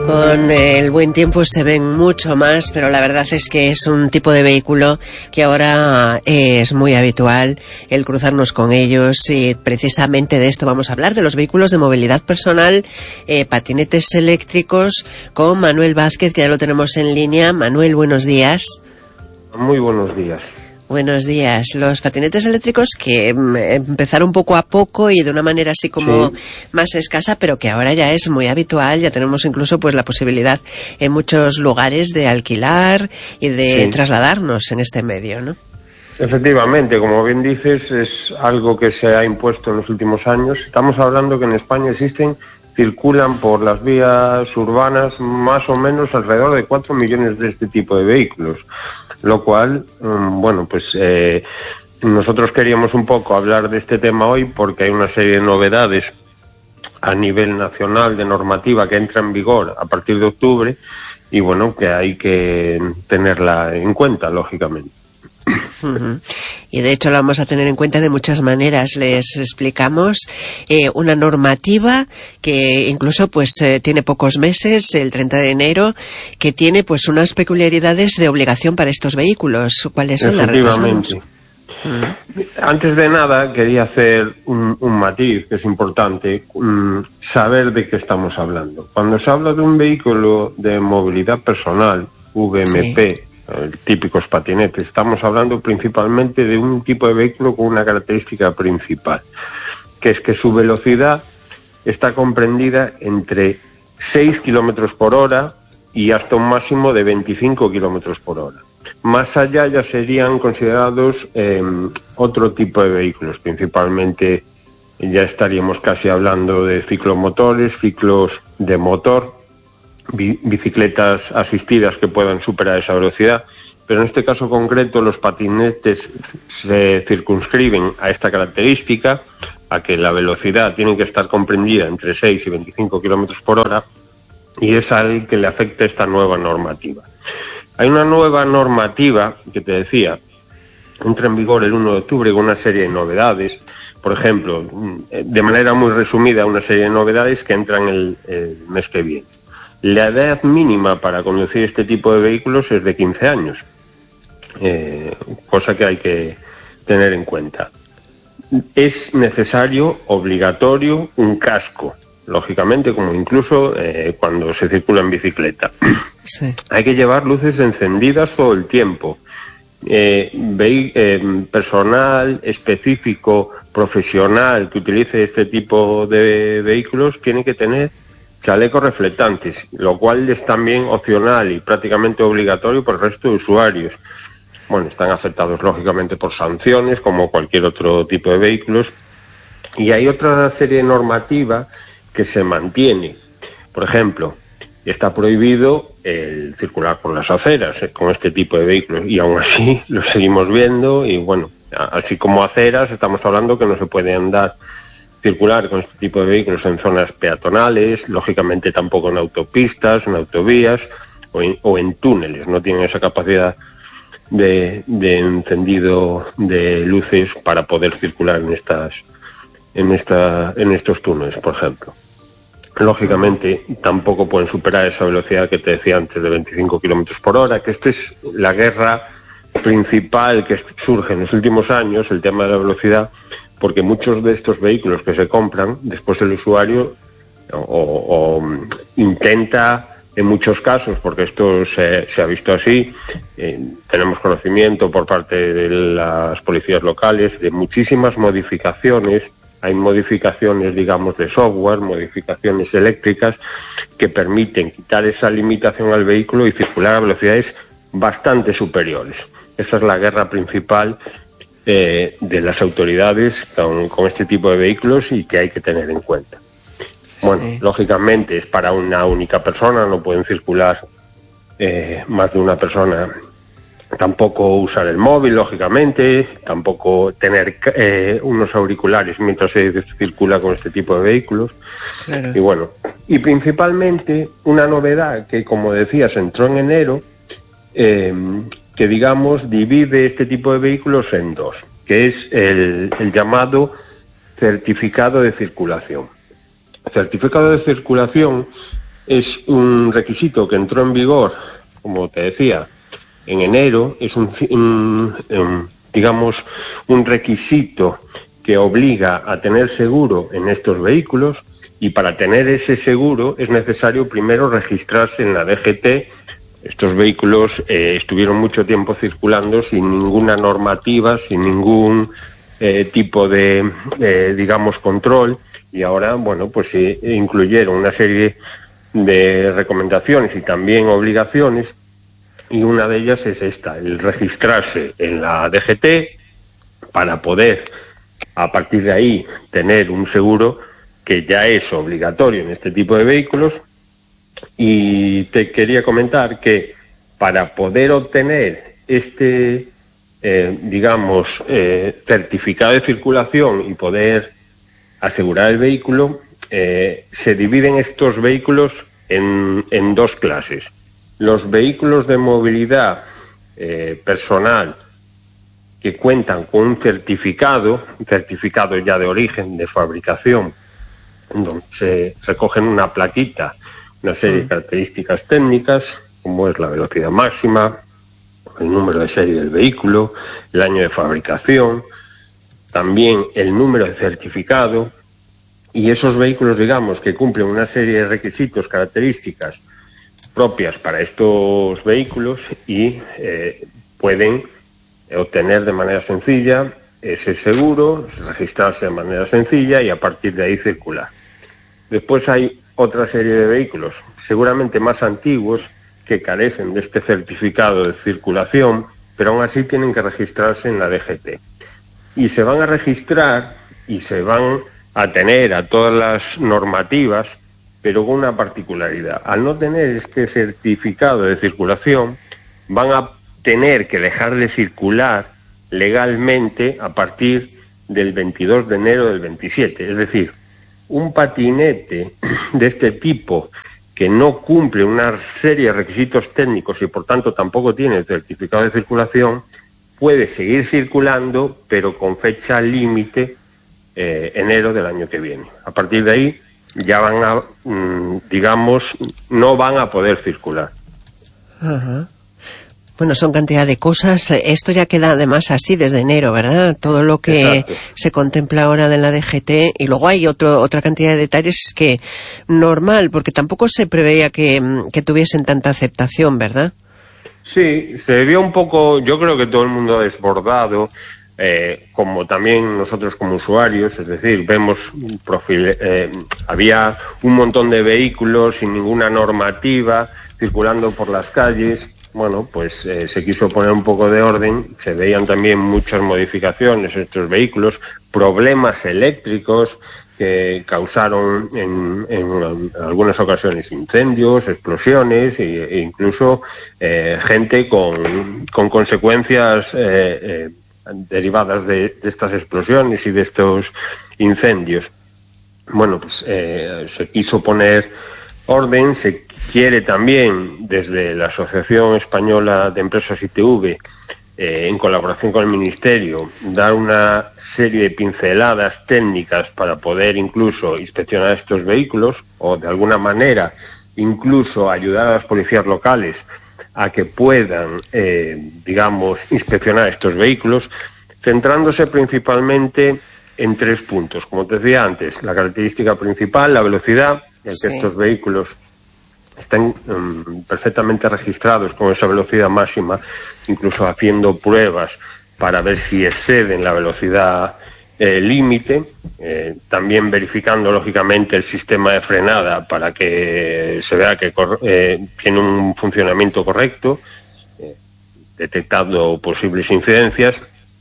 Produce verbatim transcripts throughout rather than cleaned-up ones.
Con el buen tiempo se ven mucho más, pero la verdad es que es un tipo de vehículo que ahora es muy habitual el cruzarnos con ellos, y precisamente de esto vamos a hablar, de los vehículos de movilidad personal, eh, patinetes eléctricos, con Manuel Vázquez, que ya lo tenemos en línea. Manuel, buenos días. Muy buenos días. Buenos días. Los patinetes eléctricos que empezaron poco a poco y de una manera así como sí. más escasa, pero que ahora ya es muy habitual. Ya tenemos incluso pues la posibilidad en muchos lugares de alquilar y de sí. trasladarnos en este medio, ¿no? Efectivamente, como bien dices, es algo que se ha impuesto en los últimos años. Estamos hablando que en España existen, circulan por las vías urbanas más o menos alrededor de cuatro millones de este tipo de vehículos. Lo cual, bueno, pues eh, nosotros queríamos un poco hablar de este tema hoy porque hay una serie de novedades a nivel nacional de normativa que entra en vigor a partir de octubre y, bueno, que hay que tenerla en cuenta, lógicamente. Uh-huh. Y de hecho lo vamos a tener en cuenta de muchas maneras. Les explicamos eh, una normativa que incluso pues eh, tiene pocos meses, el treinta de enero, que tiene pues unas peculiaridades de obligación para estos vehículos. ¿Cuáles son? Las repasamos. Uh-huh. Antes de nada quería hacer un, un matiz que es importante, um, saber de qué estamos hablando. Cuando se habla de un vehículo de movilidad personal, V M P, sí. típicos patinetes, estamos hablando principalmente de un tipo de vehículo con una característica principal, que es que su velocidad está comprendida entre seis kilómetros por hora y hasta un máximo de veinticinco kilómetros por hora. Más allá ya serían considerados eh, otro tipo de vehículos, principalmente ya estaríamos casi hablando de ciclomotores, ciclos de motor, bicicletas asistidas que puedan superar esa velocidad, pero en este caso concreto los patinetes se circunscriben a esta característica, a que la velocidad tiene que estar comprendida entre seis y veinticinco kilómetros por hora, y es al que le afecta esta nueva normativa. Hay una nueva normativa que te decía, entra en vigor el uno de octubre con una serie de novedades. Por ejemplo, de manera muy resumida, una serie de novedades que entran el, el mes que viene. La edad mínima para conducir este tipo de vehículos es de quince años, eh, cosa que hay que tener en cuenta. Es necesario, obligatorio, un casco, lógicamente, como incluso eh, cuando se circula en bicicleta. Sí. Hay que llevar luces encendidas todo el tiempo. Eh, ve- eh, personal específico, profesional, que utilice este tipo de vehículos, tiene que tener chalecos reflectantes, lo cual es también opcional y prácticamente obligatorio por el resto de usuarios. Bueno, están afectados lógicamente por sanciones, como cualquier otro tipo de vehículos. Y hay otra serie de normativa que se mantiene. Por ejemplo, está prohibido el circular por las aceras eh, con este tipo de vehículos, y aún así lo seguimos viendo. Y bueno, así como aceras, estamos hablando que no se puede andar circular con este tipo de vehículos en zonas peatonales, lógicamente tampoco en autopistas, en autovías o en, o en túneles. No tienen esa capacidad de, de encendido de luces para poder circular en estas, en esta, en estos túneles, por ejemplo. Lógicamente tampoco pueden superar esa velocidad que te decía antes de veinticinco kilómetros por hora, que esta es la guerra principal que surge en los últimos años, el tema de la velocidad, porque muchos de estos vehículos que se compran, después el usuario o, o intenta, en muchos casos, porque esto se, se ha visto así, eh, tenemos conocimiento por parte de las policías locales de muchísimas modificaciones. Hay modificaciones, digamos, de software, modificaciones eléctricas que permiten quitar esa limitación al vehículo y circular a velocidades bastante superiores. Esa es la guerra principal Eh, de las autoridades con, con este tipo de vehículos y que hay que tener en cuenta. Bueno, sí. Lógicamente es para una única persona, no pueden circular eh, más de una persona. Tampoco usar el móvil, lógicamente, tampoco tener eh, unos auriculares mientras se circula con este tipo de vehículos. Claro. Y bueno, y principalmente una novedad que, como decías, entró en enero, eh, que digamos divide este tipo de vehículos en dos, que es el, el llamado certificado de circulación. El certificado de circulación es un requisito que entró en vigor, como te decía, en enero. Es un, un, un digamos, un requisito que obliga a tener seguro en estos vehículos, y para tener ese seguro es necesario primero registrarse en la D G T. Estos vehículos eh, estuvieron mucho tiempo circulando sin ninguna normativa, sin ningún eh, tipo de, eh, digamos, control, y ahora, bueno, pues eh, incluyeron una serie de recomendaciones y también obligaciones, y una de ellas es esta, el registrarse en la D G T para poder, a partir de ahí, tener un seguro que ya es obligatorio en este tipo de vehículos. Y te quería comentar que para poder obtener este, eh, digamos, eh, certificado de circulación y poder asegurar el vehículo, eh, se dividen estos vehículos en, en dos clases. Los vehículos de movilidad eh, personal que cuentan con un certificado, un certificado ya de origen, de fabricación, donde se recogen una plaquita, una serie de características técnicas, como es la velocidad máxima, el número de serie del vehículo, el año de fabricación, también el número de certificado, y esos vehículos, digamos, que cumplen una serie de requisitos, características propias para estos vehículos, y eh, pueden obtener de manera sencilla ese seguro, registrarse de manera sencilla y a partir de ahí circular. Después hay otra serie de vehículos, seguramente más antiguos, que carecen de este certificado de circulación, pero aún así tienen que registrarse en la D G T. Y se van a registrar y se van a tener a todas las normativas, pero con una particularidad. Al no tener este certificado de circulación, van a tener que dejar de circular legalmente a partir del veintidós de enero del veintisiete. Es decir, un patinete de este tipo que no cumple una serie de requisitos técnicos y por tanto tampoco tiene el certificado de circulación, puede seguir circulando, pero con fecha límite eh, enero del año que viene. A partir de ahí ya van a, mmm, digamos, no van a poder circular. Ajá. Bueno, son cantidad de cosas. Esto ya queda además así desde enero, ¿verdad? Todo lo que Exacto. se contempla ahora de la D G T. Y luego hay otro, otra cantidad de detalles que normal, porque tampoco se preveía que, que tuviesen tanta aceptación, ¿verdad? Sí, se vio un poco, yo creo que todo el mundo desbordado, eh, como también nosotros como usuarios, es decir, vemos profil, eh, había un montón de vehículos sin ninguna normativa circulando por las calles. Bueno, pues eh, se quiso poner un poco de orden, se veían también muchas modificaciones en estos vehículos, problemas eléctricos que causaron en, en algunas ocasiones incendios, explosiones e, e incluso eh, gente con, con consecuencias eh, eh, derivadas de, de estas explosiones y de estos incendios. Bueno, pues eh, se quiso poner orden, se quiere también desde la Asociación Española de Empresas I T V, eh, en colaboración con el Ministerio, dar una serie de pinceladas técnicas para poder incluso inspeccionar estos vehículos o de alguna manera incluso ayudar a las policías locales a que puedan, eh, digamos, inspeccionar estos vehículos, centrándose principalmente en tres puntos. Como te decía antes, la característica principal, la velocidad, el que sí. estos vehículos estén um, perfectamente registrados con esa velocidad máxima, incluso haciendo pruebas para ver si exceden la velocidad eh, límite, eh, también verificando lógicamente el sistema de frenada para que se vea que eh, tiene un funcionamiento correcto, eh, detectando posibles incidencias,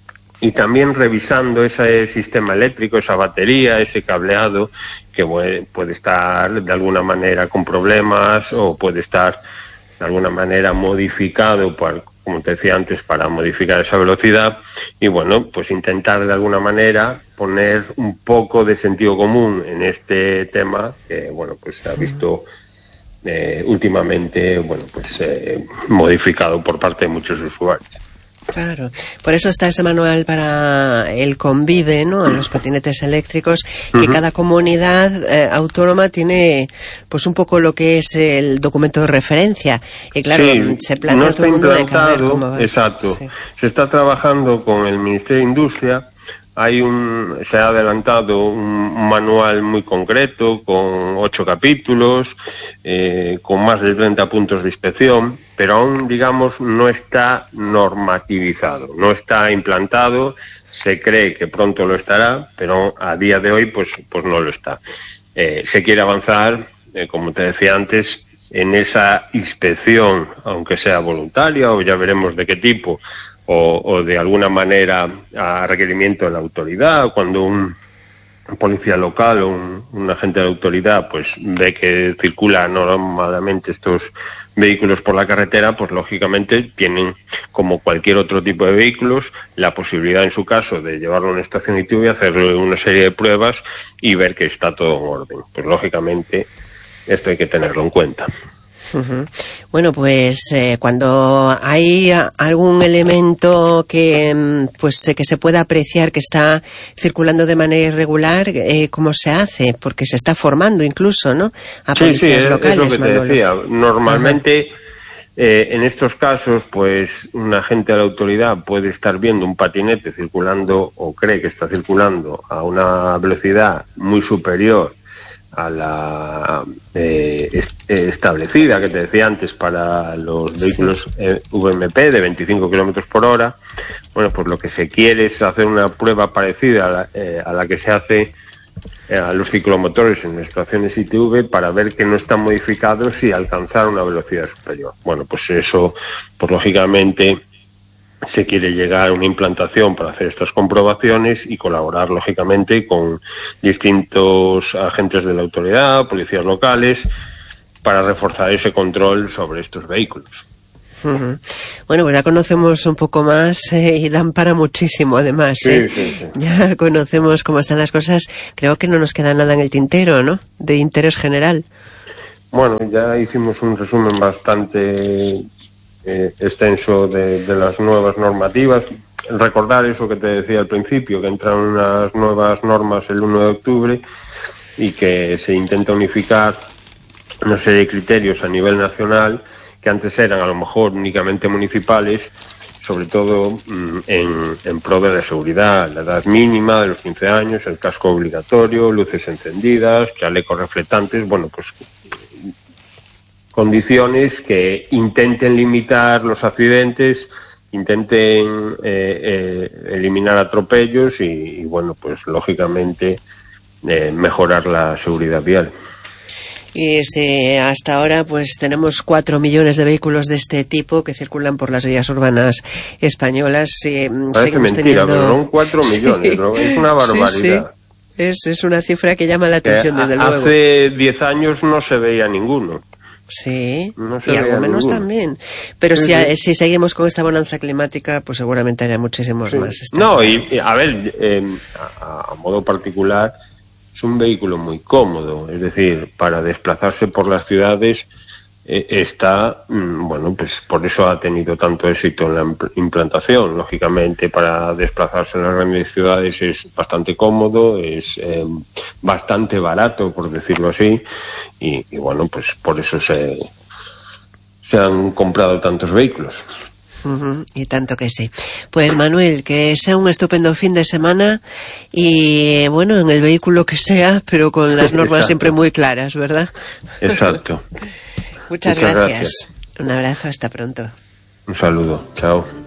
y también revisando ese sistema eléctrico, esa batería, ese cableado que puede estar de alguna manera con problemas o puede estar de alguna manera modificado, por, como te decía antes, para modificar esa velocidad. Y bueno, pues intentar de alguna manera poner un poco de sentido común en este tema que, bueno, pues se ha visto eh, últimamente, bueno, pues eh, modificado por parte de muchos usuarios. Claro, por eso está ese manual para el Convive, ¿no? Los patinetes eléctricos, que uh-huh. cada comunidad eh, autónoma tiene, pues un poco lo que es el documento de referencia. Y claro, sí, se plantea no todo el mundo de que a ver cómo va. Exacto. Sí. Se está trabajando con el Ministerio de Industria. Hay un, se ha adelantado un manual muy concreto con ocho capítulos, eh, con más de treinta puntos de inspección, pero aún, digamos, no está normativizado, no está implantado. Se cree que pronto lo estará, pero a día de hoy, pues, pues no lo está. Eh, se quiere avanzar, eh, como te decía antes, en esa inspección, aunque sea voluntaria o ya veremos de qué tipo. O, o de alguna manera a requerimiento de la autoridad, cuando un, un policía local o un, un agente de autoridad pues ve que circulan normalmente estos vehículos por la carretera, pues lógicamente tienen, como cualquier otro tipo de vehículos, la posibilidad en su caso de llevarlo a una estación I T V y hacerle una serie de pruebas y ver que está todo en orden. Pues lógicamente esto hay que tenerlo en cuenta. Uh-huh. Bueno, pues eh, cuando hay a, algún elemento que pues eh, que se pueda apreciar que está circulando de manera irregular, eh, ¿cómo se hace? Porque se está formando incluso, ¿no? A sí, policías sí, locales, es lo que te Manolo. decía. Normalmente, eh, en estos casos, pues un agente de la autoridad puede estar viendo un patinete circulando o cree que está circulando a una velocidad muy superior a la eh, est- establecida que te decía antes para los vehículos sí. eh, V M P de veinticinco kilómetros por hora. Bueno, pues lo que se quiere es hacer una prueba parecida a la, eh, a la que se hace eh, a los ciclomotores en estaciones I T V para ver que no están modificados y alcanzar una velocidad superior. Bueno, pues eso, pues lógicamente se quiere llegar a una implantación para hacer estas comprobaciones y colaborar, lógicamente, con distintos agentes de la autoridad, policías locales, para reforzar ese control sobre estos vehículos. Uh-huh. Bueno, pues ya conocemos un poco más eh, y dan para muchísimo, además. ¿eh? Sí, sí, sí. Ya conocemos cómo están las cosas. Creo que no nos queda nada en el tintero, ¿no? De interés general. Bueno, ya hicimos un resumen bastante Eh, extenso de, de las nuevas normativas. Recordar eso que te decía al principio, que entran unas nuevas normas el uno de octubre y que se intenta unificar una serie de criterios a nivel nacional que antes eran a lo mejor únicamente municipales, sobre todo mmm, en, en pro de la seguridad, la edad mínima de los quince años, el casco obligatorio, luces encendidas, chalecos reflectantes, bueno, pues condiciones que intenten limitar los accidentes, intenten eh, eh, eliminar atropellos y, y, bueno, pues lógicamente eh, mejorar la seguridad vial. Y si hasta ahora pues tenemos cuatro millones de vehículos de este tipo que circulan por las vías urbanas españolas, eh, parece mentira, teniendo... pero son cuatro millones, sí. ¿no? Es una barbaridad. Sí, sí. Es, es una cifra que llama la atención, eh, desde hace luego. Hace diez años no se veía ninguno. Sí, no y algo menos ninguno. También. Pero sí, si, sí. si seguimos con esta bonanza climática, pues seguramente haya muchísimos sí. más. No, y, y a ver, eh, a, a modo particular, es un vehículo muy cómodo. Es decir, para desplazarse por las ciudades eh, está, mm, bueno, pues por eso ha tenido tanto éxito en la implantación. Lógicamente, para desplazarse en las grandes ciudades es bastante cómodo, es eh, bastante barato, por decirlo así. Y, y bueno, pues por eso se, se han comprado tantos vehículos. Uh-huh, y tanto que sí. Pues Manuel, que sea un estupendo fin de semana y bueno, en el vehículo que sea, pero con las normas Exacto. siempre muy claras, ¿verdad? Exacto. Muchas, Muchas gracias. gracias. Un abrazo, hasta pronto. Un saludo, chao.